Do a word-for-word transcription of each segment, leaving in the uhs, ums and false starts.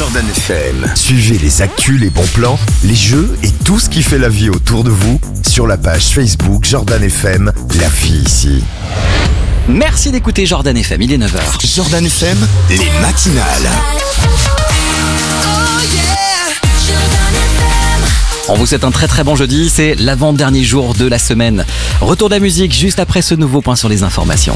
Jordan F M. Suivez les actus, les bons plans, les jeux et tout ce qui fait la vie autour de vous sur la page Facebook Jordan F M, la vie ici. Merci d'écouter Jordan F M, il est neuf heures. Jordan F M, les matinales. On vous souhaite un très très bon jeudi, c'est l'avant-dernier jour de la semaine. Retour de la musique juste après ce nouveau point sur les informations.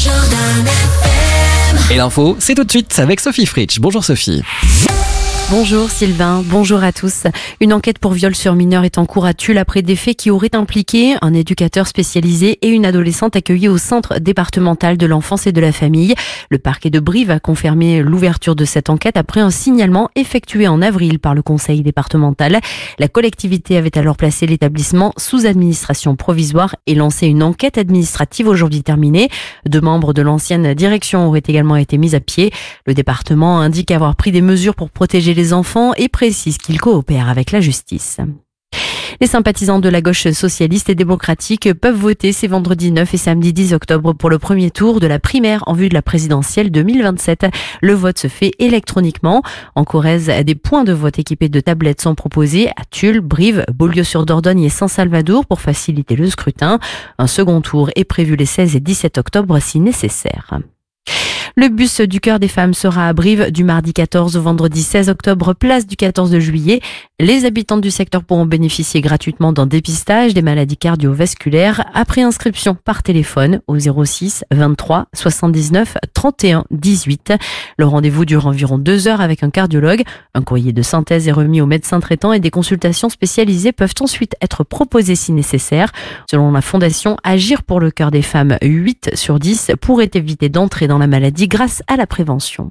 Et l'info, c'est tout de suite avec Sophie Fritsch. Bonjour Sophie. Bonjour Sylvain, bonjour à tous. Une enquête pour viol sur mineur est en cours à Tulle après des faits qui auraient impliqué un éducateur spécialisé et une adolescente accueillie au centre départemental de l'enfance et de la famille. Le parquet de Brive a confirmé l'ouverture de cette enquête après un signalement effectué en avril par le conseil départemental. La collectivité avait alors placé l'établissement sous administration provisoire et lancé une enquête administrative aujourd'hui terminée. Deux membres de l'ancienne direction auraient également été mis à pied. Le département indique avoir pris des mesures pour protéger les enfants et précise qu'il coopère avec la justice. Les sympathisants de la gauche socialiste et démocratique peuvent voter ces vendredis neuf et samedi dix octobre pour le premier tour de la primaire en vue de la présidentielle deux mille vingt-sept. Le vote se fait électroniquement. En Corrèze, des points de vote équipés de tablettes sont proposés à Tulle, Brive, Beaulieu-sur-Dordogne et Saint-Salvador pour faciliter le scrutin. Un second tour est prévu les seize et dix-sept octobre si nécessaire. Le bus du Cœur des Femmes sera à Brive du mardi quatorze au vendredi seize octobre, place du quatorze juillet. Les habitants du secteur pourront bénéficier gratuitement d'un dépistage des maladies cardiovasculaires après inscription par téléphone au zéro six vingt-trois soixante-dix-neuf trente et un dix-huit. Le rendez-vous dure environ deux heures avec un cardiologue. Un courrier de synthèse est remis au médecin traitant et des consultations spécialisées peuvent ensuite être proposées si nécessaire. Selon la fondation Agir pour le Cœur des Femmes, huit sur dix pourraient éviter d'entrer dans la maladie grâce à la prévention.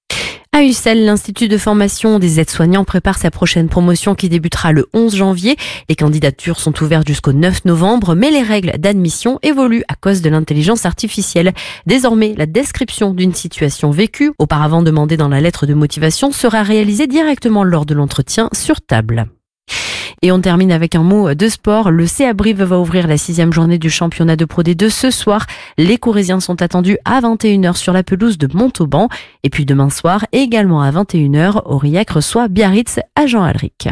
À Ussel, l'Institut de formation des aides-soignants prépare sa prochaine promotion qui débutera le onze janvier. Les candidatures sont ouvertes jusqu'au neuf novembre, mais les règles d'admission évoluent à cause de l'intelligence artificielle. Désormais, la description d'une situation vécue, auparavant demandée dans la lettre de motivation, sera réalisée directement lors de l'entretien sur table. Et on termine avec un mot de sport. Le C A Brive va ouvrir la sixième journée du championnat de Pro D deux ce soir. Les Corréziens sont attendus à vingt et une heures sur la pelouse de Montauban. Et puis demain soir, également à vingt et une heures, Aurillac reçoit Biarritz à Jean-Alric.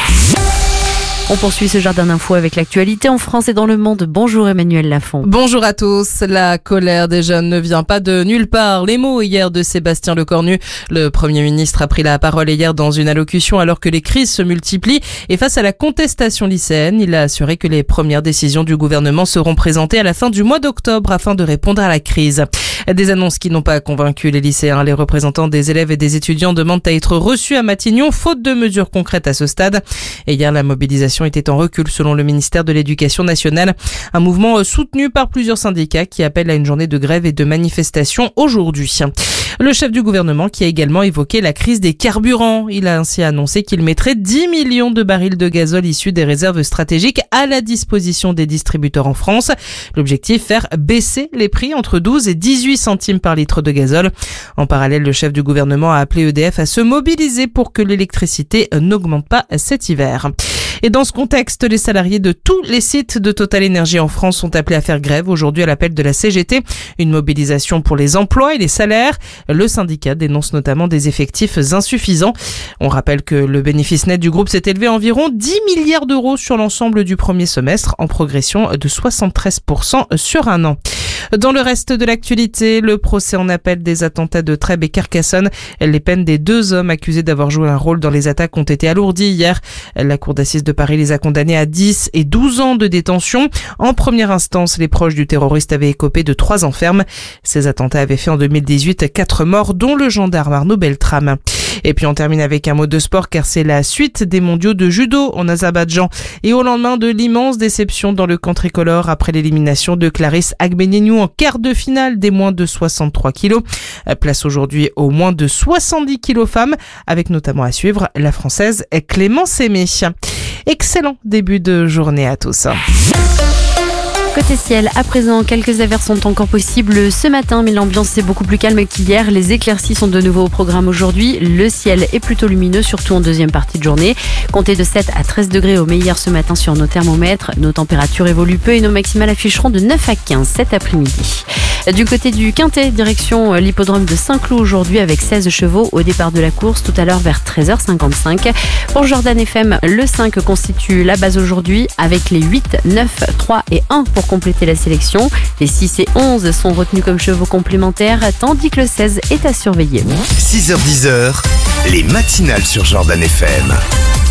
On poursuit ce Jordan Info avec l'actualité en France et dans le monde. Bonjour Emmanuel Lafont. Bonjour à tous. La colère des jeunes ne vient pas de nulle part. Les mots hier de Sébastien Lecornu. Le Premier ministre a pris la parole hier dans une allocution alors que les crises se multiplient et face à la contestation lycéenne, il a assuré que les premières décisions du gouvernement seront présentées à la fin du mois d'octobre afin de répondre à la crise. Des annonces qui n'ont pas convaincu les lycéens. Les représentants des élèves et des étudiants demandent à être reçus à Matignon faute de mesures concrètes à ce stade. Et hier, la mobilisation était en recul selon le ministère de l'Éducation nationale. Un mouvement soutenu par plusieurs syndicats qui appellent à une journée de grève et de manifestation aujourd'hui. Le chef du gouvernement qui a également évoqué la crise des carburants. Il a ainsi annoncé qu'il mettrait dix millions de barils de gazole issus des réserves stratégiques à la disposition des distributeurs en France. L'objectif, faire baisser les prix entre douze et dix-huit centimes par litre de gazole. En parallèle, le chef du gouvernement a appelé E D F à se mobiliser pour que l'électricité n'augmente pas cet hiver. Et dans ce contexte, les salariés de tous les sites de Total Énergie en France sont appelés à faire grève aujourd'hui à l'appel de la C G T. Une mobilisation pour les emplois et les salaires. Le syndicat dénonce notamment des effectifs insuffisants. On rappelle que le bénéfice net du groupe s'est élevé à environ dix milliards d'euros sur l'ensemble du premier semestre, en progression de soixante-treize pour cent sur un an. Dans le reste de l'actualité, le procès en appel des attentats de Trèbes et Carcassonne. Les peines des deux hommes accusés d'avoir joué un rôle dans les attaques ont été alourdies hier. La cour d'assises de Paris les a condamnés à dix et douze ans de détention. En première instance, les proches du terroriste avaient écopé de trois ans ferme. Ces attentats avaient fait en deux mille dix-huit quatre morts, dont le gendarme Arnaud Beltrame. Et puis on termine avec un mot de sport car c'est la suite des mondiaux de judo en Azerbaïdjan. Et au lendemain de l'immense déception dans le camp tricolore après l'élimination de Clarisse Agbenienou en quart de finale des moins de soixante-trois kilos. Place aujourd'hui aux moins de soixante-dix kilos femmes avec notamment à suivre la française Clémence Aimé. Excellent début de journée à tous. Côté ciel, à présent, quelques averses sont encore possibles ce matin, mais l'ambiance est beaucoup plus calme qu'hier. Les éclaircies sont de nouveau au programme aujourd'hui. Le ciel est plutôt lumineux, surtout en deuxième partie de journée. Comptez de sept à treize degrés au meilleur ce matin sur nos thermomètres. Nos températures évoluent peu et nos maximales afficheront de neuf à quinze cet après-midi. Du côté du Quintet, direction l'hippodrome de Saint-Cloud aujourd'hui avec seize chevaux au départ de la course tout à l'heure vers treize heures cinquante-cinq. Pour Jordan F M, le cinq constitue la base aujourd'hui avec les huit, neuf, trois et un pour compléter la sélection. Les six et onze sont retenus comme chevaux complémentaires tandis que le seize est à surveiller. six heures dix, les matinales sur Jordan F M.